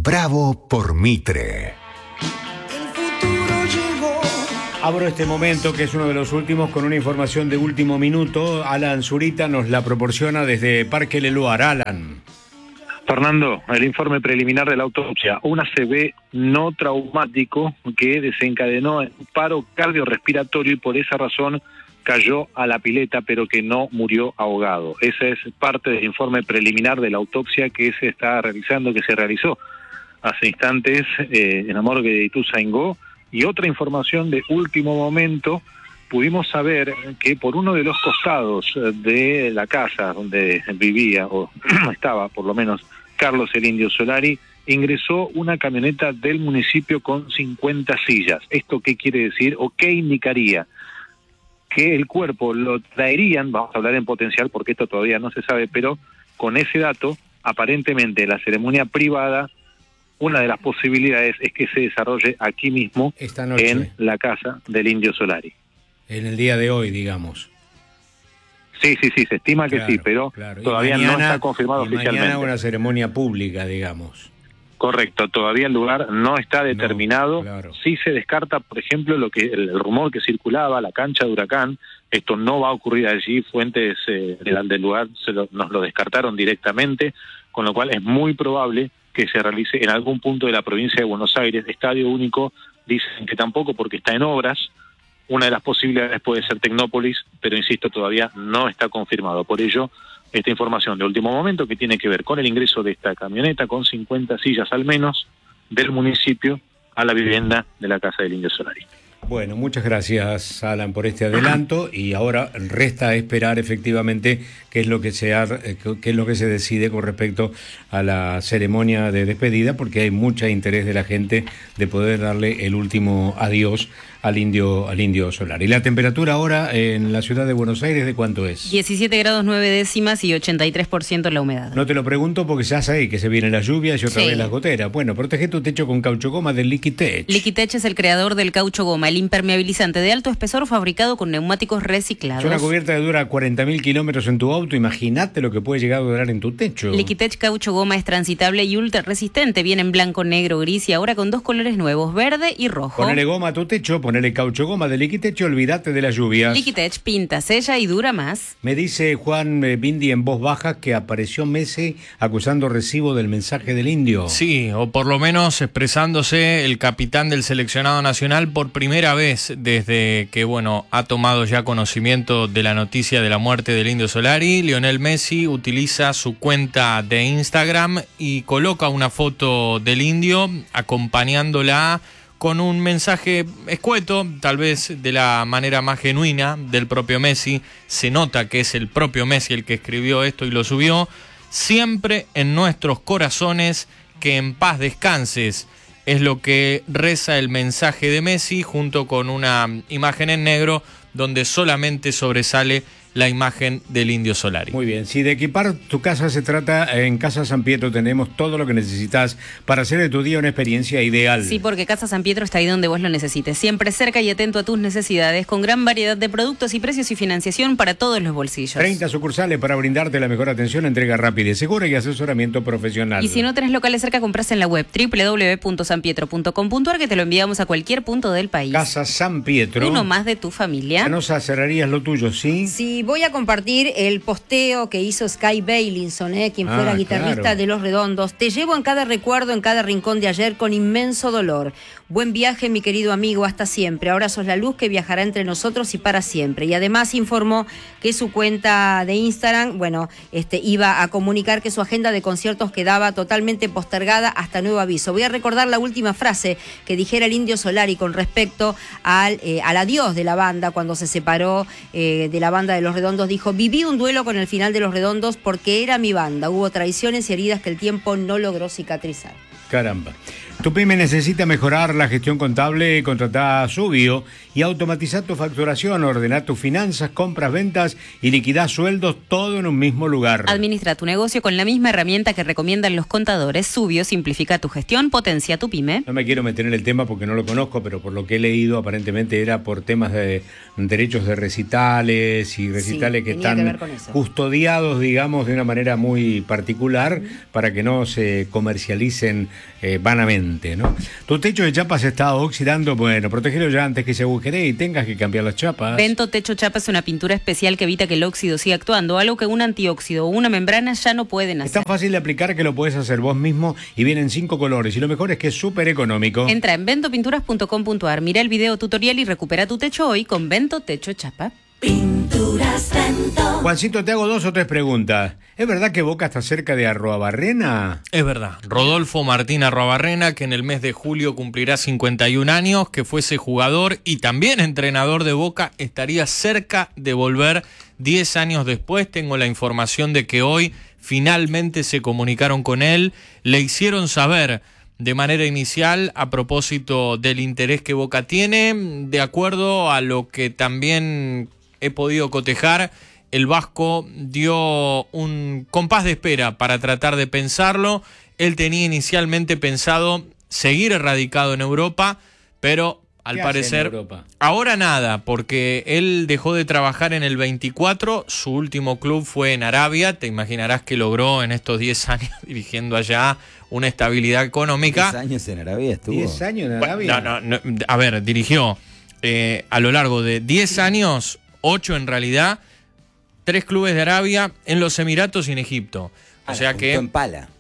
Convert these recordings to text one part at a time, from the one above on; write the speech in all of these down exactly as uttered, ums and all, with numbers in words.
Bravo por Mitre. Abro este momento, que es uno de los últimos, con una información de último minuto. Alan Zurita nos la proporciona desde Parque Leluar. Alan. Fernando, el informe preliminar de la autopsia, un A C V no traumático que desencadenó un paro cardiorrespiratorio y por esa razón cayó a la pileta, pero que no murió ahogado. Esa es parte del informe preliminar de la autopsia que se está realizando, que se realizó hace instantes eh, en la morgue de Ituzaingó. Y otra información de último momento, pudimos saber que por uno de los costados de la casa donde vivía, o estaba por lo menos, Carlos el Indio Solari, ingresó una camioneta del municipio con cincuenta sillas. ¿Esto qué quiere decir o qué indicaría? Que el cuerpo lo traerían, vamos a hablar en potencial porque esto todavía no se sabe, pero con ese dato, aparentemente la ceremonia privada, una de las posibilidades es que se desarrolle aquí mismo, esta noche, en la casa del Indio Solari. En el día de hoy, digamos. Sí, sí, sí, se estima claro, que sí, pero claro. todavía mañana, no está confirmado y oficialmente. Mañana una ceremonia pública, digamos. Correcto, todavía el lugar no está determinado. No, claro. Sí se descarta, por ejemplo, lo que el, el rumor que circulaba, la cancha de Huracán. Esto no va a ocurrir allí, fuentes eh, del, del lugar se lo, nos lo descartaron directamente, con lo cual es muy probable que se realice en algún punto de la provincia de Buenos Aires. Estadio Único dicen que tampoco porque está en obras. Una de las posibilidades puede ser Tecnópolis, pero insisto, todavía no está confirmado. Por ello, esta información de último momento que tiene que ver con el ingreso de esta camioneta con cincuenta sillas al menos del municipio a la vivienda de la casa del Indio Solari. Bueno, muchas gracias, Alan, por este adelanto, y ahora resta esperar efectivamente qué es lo que se ha, qué es lo que se decide con respecto a la ceremonia de despedida, porque hay mucho interés de la gente de poder darle el último adiós al indio al indio Solari. ¿Y la temperatura ahora en la ciudad de Buenos Aires de cuánto es? diecisiete grados nueve décimas y ochenta y tres por ciento la humedad. No te lo pregunto porque ya sabes que se vienen las lluvias y otra sí. vez las goteras. Bueno, protege tu techo con caucho goma de Liquitech. Liquitech es el creador del caucho goma, el impermeabilizante de alto espesor fabricado con neumáticos reciclados. Es una cubierta que dura cuarenta mil kilómetros en tu auto. Imagínate lo que puede llegar a durar en tu techo. Liquitech caucho goma es transitable y ultra resistente. Viene en blanco, negro, gris y ahora con dos colores nuevos, verde y rojo. Ponele goma a tu techo, ponele caucho goma de Liquitech y olvídate de las lluvias. Liquitech pinta, sella y dura más. Me dice Juan Bindi en voz baja que apareció Messi acusando recibo del mensaje del indio. Sí, o por lo menos expresándose el capitán del seleccionado nacional por primera vez desde que, bueno, ha tomado ya conocimiento de la noticia de la muerte del Indio Solari. Lionel Messi utiliza su cuenta de Instagram y coloca una foto del indio acompañándola con un mensaje escueto, tal vez de la manera más genuina del propio Messi. Se nota que es el propio Messi el que escribió esto y lo subió. Siempre en nuestros corazones, que en paz descanses. Es lo que reza el mensaje de Messi, junto con una imagen en negro donde solamente sobresale la imagen del Indio Solari. Muy bien, si de equipar tu casa se trata, en Casa San Pietro tenemos todo lo que necesitas para hacer de tu día una experiencia ideal. Sí, porque Casa San Pietro está ahí donde vos lo necesites, siempre cerca y atento a tus necesidades, con gran variedad de productos y precios y financiación para todos los bolsillos. treinta sucursales para brindarte la mejor atención, entrega rápida y segura y asesoramiento profesional. Y si no tenés locales cerca, compras en la web doble u doble u doble u punto san pietro punto com punto a r que te lo enviamos a cualquier punto del país. Casa San Pietro. Uno más de tu familia. Canosa, cerrarías lo tuyo, ¿sí? Sí, voy a compartir el posteo que hizo Sky Bailinson, ¿eh? quien fuera Ah, guitarrista claro. de Los Redondos. Te llevo en cada recuerdo, en cada rincón de ayer, con inmenso dolor. Buen viaje, mi querido amigo, hasta siempre. Ahora sos la luz que viajará entre nosotros y para siempre. Y además informó que su cuenta de Instagram, bueno, este, iba a comunicar que su agenda de conciertos quedaba totalmente postergada hasta nuevo aviso. Voy a recordar la última frase que dijera el Indio Solari con respecto al, eh, al adiós de la banda cuando se separó eh, de la banda de Los Redondos. Dijo: viví un duelo con el final de Los Redondos porque era mi banda. Hubo traiciones y heridas que el tiempo no logró cicatrizar. Caramba. Tu pyme necesita mejorar la gestión contable, contratá a Subio y automatizar tu facturación, ordenar tus finanzas, compras, ventas y liquidar sueldos, todo en un mismo lugar. Administra tu negocio con la misma herramienta que recomiendan los contadores. Subio simplifica tu gestión, potencia tu pyme. No me quiero meter en el tema porque no lo conozco, pero por lo que he leído aparentemente era por temas de derechos de recitales y recitales Sí, que tenía que están ver con eso. custodiados, digamos, de una manera muy particular Uh-huh. para que no se comercialicen eh, vanamente, ¿no? Tu techo de chapa se está oxidando, bueno, protegelo ya antes que se agujere y tengas que cambiar las chapas. Vento Techo Chapa es una pintura especial que evita que el óxido siga actuando, algo que un antióxido o una membrana ya no pueden Es hacer. tan fácil de aplicar que lo puedes hacer vos mismo y vienen cinco colores. Y lo mejor es que es súper económico. Entra en vento pinturas punto com punto a r, mira el video tutorial y recupera tu techo hoy con Vento Techo Chapa. Pinturas Vento. Juancito, te hago dos o tres preguntas. ¿Es verdad que Boca está cerca de Arruabarrena? Es verdad. Rodolfo Martín Arruabarrena, que en el mes de julio cumplirá cincuenta y un años, que fuese jugador y también entrenador de Boca, estaría cerca de volver diez años después. Tengo la información de que hoy finalmente se comunicaron con él, le hicieron saber de manera inicial a propósito del interés que Boca tiene, de acuerdo a lo que también he podido cotejar. El vasco dio un compás de espera para tratar de pensarlo. Él tenía inicialmente pensado seguir erradicado en Europa, pero al ¿Qué parecer hace en Europa? Ahora nada, porque él dejó de trabajar en el veinticuatro, su último club fue en Arabia. Te imaginarás que logró en estos diez años dirigiendo allá una estabilidad económica. diez años en Arabia estuvo. ¿Diez años en Bueno, Arabia? no, no, no, a ver, dirigió eh, a lo largo de diez años, ocho en realidad, tres clubes de Arabia, en los Emiratos y en Egipto. O Ah, sea la que... juntó en pala.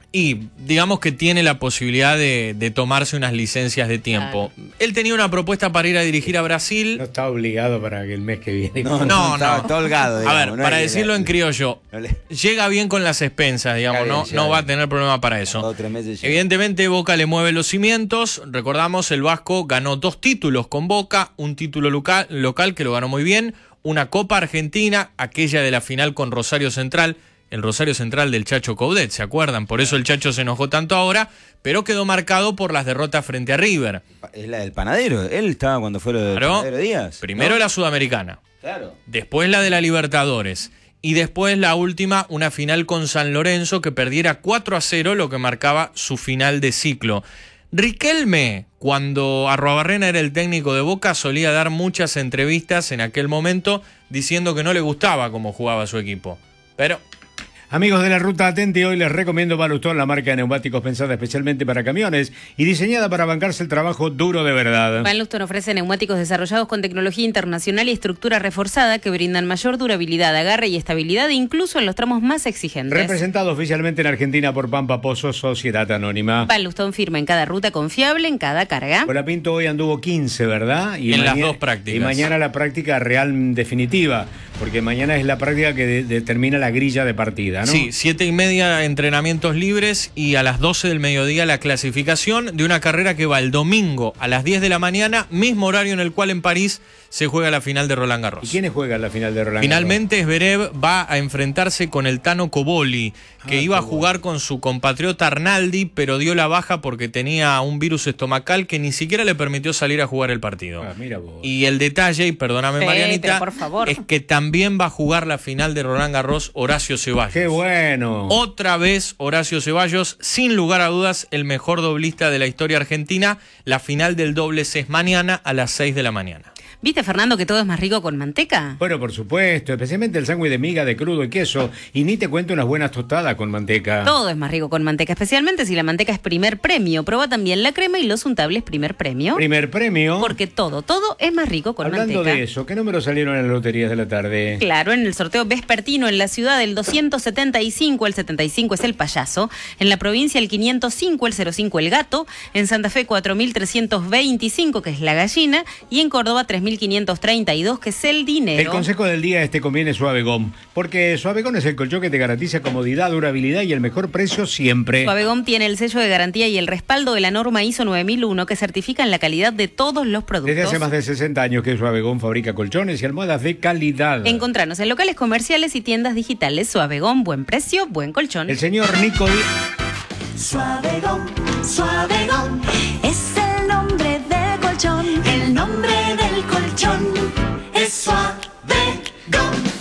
Y digamos que tiene la posibilidad de, de tomarse unas licencias de tiempo. Él tenía una propuesta para ir a dirigir a Brasil. No está obligado para que el mes que viene. No, no, No, estaba no. todo holgado, digamos, A ver, no para hay que- decirlo en criollo, no le- llega bien con las expensas, digamos, Llega bien, no, llega no va a bien. tener problema para eso. Dos o tres meses llega. Evidentemente Boca le mueve los cimientos. Recordamos, el Vasco ganó dos títulos con Boca, un título local, local que lo ganó muy bien, una Copa Argentina, aquella de la final con Rosario Central, el Rosario Central del Chacho Coudet, ¿se acuerdan? Por eso el Chacho se enojó tanto ahora, pero quedó marcado por las derrotas frente a River. Es la del panadero. Él estaba cuando fue lo del Claro. panadero Díaz. Primero ¿no? la Sudamericana, Claro. después la de la Libertadores y después la última, una final con San Lorenzo que perdiera cuatro a cero, lo que marcaba su final de ciclo. Riquelme, cuando Arruabarrena era el técnico de Boca, solía dar muchas entrevistas en aquel momento diciendo que no le gustaba cómo jugaba su equipo. Pero Amigos de la Ruta Atenti, hoy les recomiendo Balustón, la marca de neumáticos pensada especialmente para camiones y diseñada para bancarse el trabajo duro de verdad. Van Luston ofrece neumáticos desarrollados con tecnología internacional y estructura reforzada que brindan mayor durabilidad, agarre y estabilidad incluso en los tramos más exigentes. Representado oficialmente en Argentina por Pampa Pozo, Sociedad Anónima. Van Luston firma en cada ruta confiable, en cada carga. Colapinto hoy anduvo quince, ¿verdad? Y En las maña- dos prácticas. Y mañana la práctica real definitiva, porque mañana es la práctica que de- determina la grilla de partida, ¿no? sí, siete y media entrenamientos libres y a las doce del mediodía la clasificación de una carrera que va el domingo a las diez de la mañana, mismo horario en el cual en París se juega la final de Roland Garros. ¿Y quiénes juegan la final de Roland Garros? Finalmente Zverev va a enfrentarse con el Tano Coboli, que Ah, iba a Coboli. jugar con su compatriota Arnaldi, pero dio la baja porque tenía un virus estomacal que ni siquiera le permitió salir a jugar el partido. Ah, mira vos. Y el detalle, y perdóname Sí, Marianita, pero por favor. es que también va a jugar la final de Roland Garros Horacio Ceballos. ¡Qué bueno! Otra vez Horacio Ceballos, sin lugar a dudas, el mejor doblista de la historia argentina. La final del dobles es mañana a las seis de la mañana. ¿Viste, Fernando, que todo es más rico con manteca? Bueno, por supuesto, especialmente el sándwich de miga, de crudo y queso. Y ni te cuento unas buenas tostadas con manteca. Todo es más rico con manteca, especialmente si la manteca es primer premio. Proba también la crema y los untables primer premio. Primer premio. Porque todo, todo es más rico con Hablando manteca. de eso, ¿qué números salieron en las loterías de la tarde? Claro, en el sorteo vespertino en la ciudad el doscientos setenta y cinco, el setenta y cinco es el payaso, en la provincia el quinientos cinco, el cero cinco el gato, en Santa Fe cuatro mil trescientos veinticinco que es la gallina y en Córdoba tres mil quinientos treinta y dos que es el dinero. El consejo del día este conviene Suavegom, porque Suavegom es el colchón que te garantiza comodidad, durabilidad y el mejor precio siempre. Suavegom tiene el sello de garantía y el respaldo de la norma I S O nueve mil uno que certifican la calidad de todos los productos. Desde hace más de sesenta años que Suavegom fabrica colchones y almohadas de calidad. Encontrarnos en locales comerciales y tiendas digitales. Suavegom, buen precio, buen colchón. El señor Nico Di- Suavegón, Suavegón, es el nombre del colchón, el nombre del colchón es Suavegón. Suave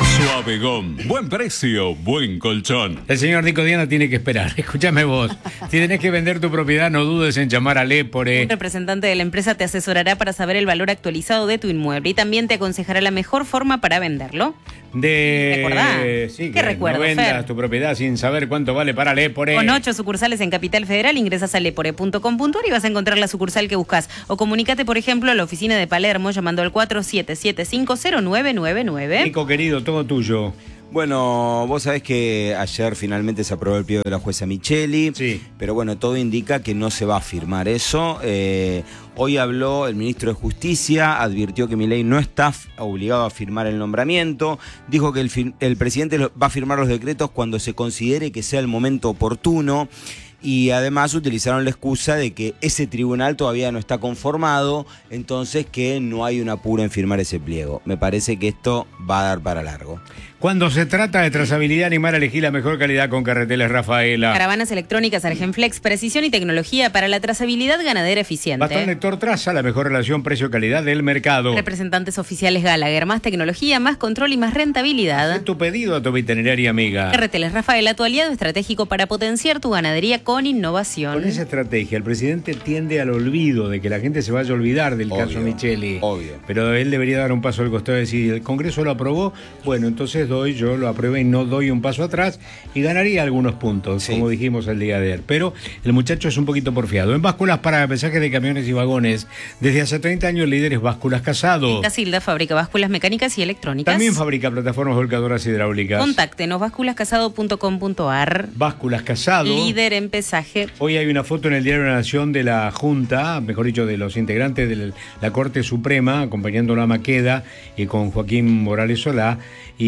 Suavegón. Buen precio, buen colchón. El señor Nico Diana tiene que esperar. Escúchame vos. Si tenés que vender tu propiedad, no dudes en llamar a Lépore. Un representante de la empresa te asesorará para saber el valor actualizado de tu inmueble y también te aconsejará la mejor forma para venderlo. De... ¿Recordá? Sí, ¿Qué que recuerdo, no vendas Fer? tu propiedad sin saber cuánto vale para Lépore. Con ocho sucursales en Capital Federal, ingresas a lepore punto com punto ar y vas a encontrar la sucursal que buscas. O comunícate, por ejemplo, a la oficina de Palermo llamando al cuatro siete siete cinco cero nueve nueve nueve. Nico, querido, todo tuyo. Bueno, vos sabés que ayer finalmente se aprobó el pliego de la jueza Micheli, Sí. pero bueno, todo indica que no se va a firmar eso. Eh, hoy habló el ministro de Justicia, advirtió que Milei no está f- obligado a firmar el nombramiento, dijo que el, fir- el presidente lo- va a firmar los decretos cuando se considere que sea el momento oportuno. Y además utilizaron la excusa de que ese tribunal todavía no está conformado, entonces que no hay un apuro en firmar ese pliego. Me parece que esto va a dar para largo. Cuando se trata de trazabilidad animal, elegí la mejor calidad con Carreteles Rafaela. Caravanas electrónicas Argenflex, precisión y tecnología para la trazabilidad ganadera eficiente. Bastón lector traza la mejor relación precio-calidad del mercado. Representantes oficiales Gallagher, más tecnología, más control y más rentabilidad. Haz tu pedido a tu veterinaria amiga. Carreteles Rafaela, tu aliado estratégico para potenciar tu ganadería con innovación. Con esa estrategia, el presidente tiende al olvido, de que la gente se vaya a olvidar del Obvio, caso Micheli. obvio. Pero él debería dar un paso al costado y decir, el Congreso lo aprobó, bueno, entonces doy, yo lo apruebo y no doy un paso atrás y ganaría algunos puntos, Sí. como dijimos el día de ayer. Pero el muchacho es un poquito porfiado. En básculas para pesaje de camiones y vagones, desde hace treinta años líder es Básculas Casado. Casilda fabrica básculas mecánicas y electrónicas. También fabrica plataformas volcadoras hidráulicas. Contáctenos, básculascasado punto com punto ar. Básculas Casado. Líder en pesaje. Hoy hay una foto en el Diario de la Nación de la Junta, mejor dicho, de los integrantes de la Corte Suprema, acompañándolo a Maqueda y con Joaquín Morales Solá.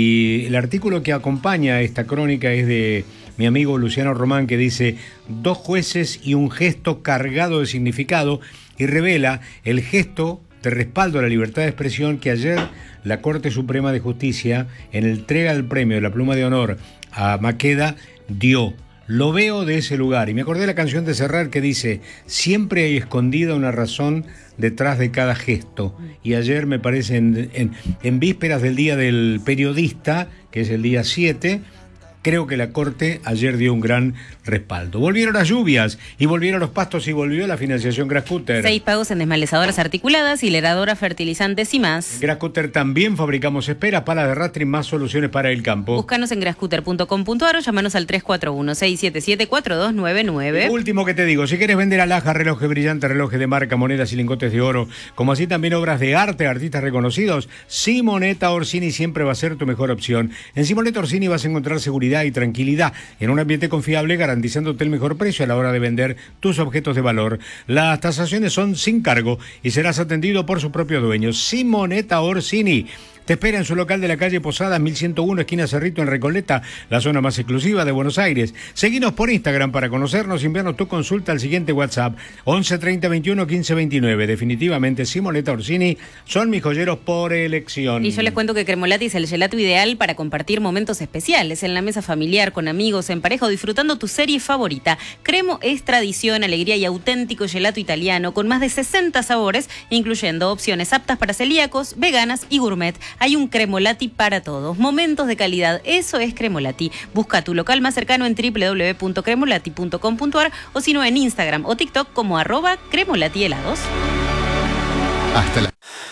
Y el artículo que acompaña esta crónica es de mi amigo Luciano Román, que dice: dos jueces y un gesto cargado de significado, y revela el gesto de respaldo a la libertad de expresión que ayer la Corte Suprema de Justicia, en el entrega del premio de la Pluma de Honor a Maqueda, dio. Lo veo de ese lugar. Y me acordé de la canción de Serrat que dice: siempre hay escondida una razón detrás de cada gesto. Y ayer, me parece, en, en, en vísperas del Día del Periodista, que es el día siete, creo que la Corte ayer dio un gran respaldo. Volvieron las lluvias y volvieron los pastos y volvió la financiación Grascutter. Seis pagos en desmalezadoras articuladas, hileradoras, fertilizantes y más. Grascutter también fabricamos esperas, palas de arrastre y más soluciones para el campo. Búscanos en grascutter punto com punto ar o llamanos al tres cuatro uno, seis siete siete, cuatro dos nueve nueve. Último que te digo, si quieres vender alhajas, relojes brillantes, relojes de marca, monedas y lingotes de oro, como así también obras de arte, artistas reconocidos, Simonetta Orsini siempre va a ser tu mejor opción. En Simonetta Orsini vas a encontrar seguridad y tranquilidad en un ambiente confiable, garantizándote el mejor precio a la hora de vender tus objetos de valor. Las tasaciones son sin cargo y serás atendido por su propio dueño. Simonetta Orsini te espera en su local de la calle Posadas, mil ciento uno, esquina Cerrito, en Recoleta, la zona más exclusiva de Buenos Aires. Seguinos por Instagram para conocernos y enviarnos tu consulta al siguiente WhatsApp, once treinta veintiuno quince veintinueve. Definitivamente, Simonetta Orsini son mis joyeros por elección. Y yo les cuento que Cremolati es el gelato ideal para compartir momentos especiales en la mesa familiar, con amigos, en pareja o disfrutando tu serie favorita. Cremo es tradición, alegría y auténtico gelato italiano con más de sesenta sabores, incluyendo opciones aptas para celíacos, veganas y gourmet. Hay un Cremolati para todos. Momentos de calidad, eso es Cremolati. Busca tu local más cercano en doble u doble u doble u punto cremolati punto com punto ar o si no en Instagram o TikTok como arroba Cremolati helados. Hasta la